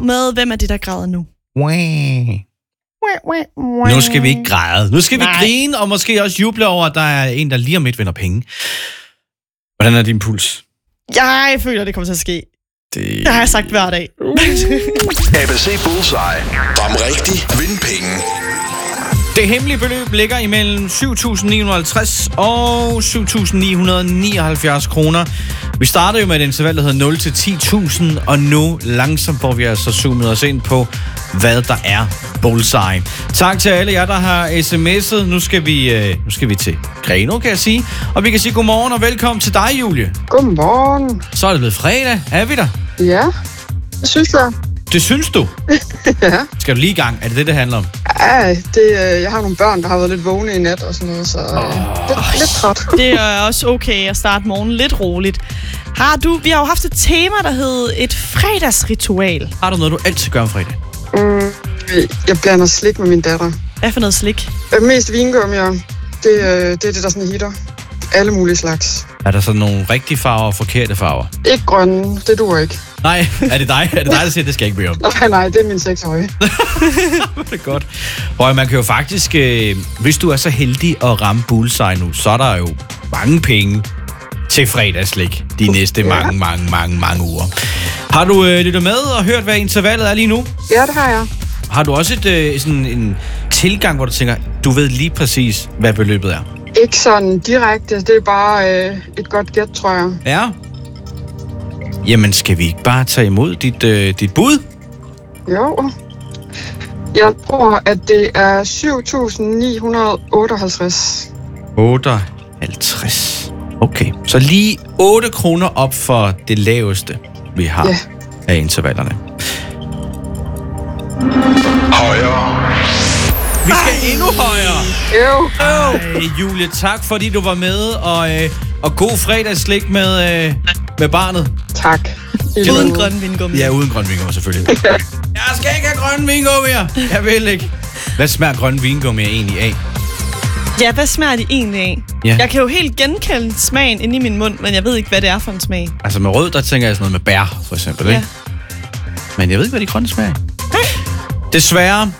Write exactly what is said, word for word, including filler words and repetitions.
med Hvem er det, der græder nu? Nu skal vi ikke græde. Nu skal vi Nej. grine, og måske også juble over, at der er en, der lige om lidt vinder penge. Hvordan er din puls? Jeg føler, det kommer til at ske. Det, Det har jeg sagt hver dag. A B C Bullseye. Ram rigtig. Vind penge. Det hemmelige beløb ligger imellem syv tusind ni hundrede og halvtreds og syv tusind ni hundrede og nioghalvfjerds kroner. Vi starter jo med et interval, der hedder nul til ti tusind, og nu langsomt får vi altså zoomet os ind på, hvad der er bullseye. Tak til alle jer, der har sms'et. Nu skal vi, øh, nu skal vi til Greno, kan jeg sige. Og vi kan sige godmorgen og velkommen til dig, Julie. Godmorgen. Så er det blevet fredag. Er vi der? Ja, det synes jeg. Det synes du? Ja. Skal du lige i gang? Er det det, det handler om? Ja, det, øh, jeg har nogle børn, der har været lidt vågne i nat og sådan noget, så øh, Oh. lidt, lidt træt. Det er også okay at starte morgenen lidt roligt. Har du, vi har jo haft et tema, der hed et fredagsritual. Har du noget, du altid gør om fredag? Mm, jeg blander slik med min datter. Hvad for noget slik? Øh, Mest vingummier. Det, øh, det er det, der sådan hitter. Alle mulige slags. Er der sådan nogle rigtige farver og forkerte farver? Ikke grønne, det duer ikke. Nej, er det dig? Er det dig, der siger, det skal jeg ikke bede om? Nej, nej, det er min seksårige. Det er godt. Og man kan jo faktisk, øh, hvis du er så heldig at ramme bullseye nu, så er der jo mange penge til fredagslik de næste Ja. mange, mange, mange, mange uger. Har du øh, lyttet med og hørt, hvad intervallet er lige nu? Ja, det har jeg. Har du også et, øh, sådan en tilgang, hvor du tænker, du ved lige præcis, hvad beløbet er? Ikke sådan direkte, det er bare øh, et godt gæt, tror jeg. Ja. Jamen, skal vi ikke bare tage imod dit, øh, dit bud? Jo. Jeg tror, at det er syv tusind ni hundrede og otteoghalvtreds. otteoghalvtreds. Okay, så lige otte kroner op for det laveste, vi har Ja. af intervallerne. Højere. Vi skal endnu højere. Jo. Ej, Julie, tak fordi du var med, og, øh, og god fredagsslik med, øh, med barnet. Tak. Uden grøn vingummi. Ja, uden grøn vingummi selvfølgelig. Jeg skal ikke have grønne vingummier. Jeg vil ikke. Hvad smager grønne vingummier egentlig af? Ja, hvad smager de egentlig af? Ja. Jeg kan jo helt genkende smagen inde i min mund, men jeg ved ikke, hvad det er for en smag. Altså med rød, der tænker jeg sådan noget med bær, for eksempel, Ja. ikke? Men jeg ved ikke, hvad de grønne smager af. Desværre,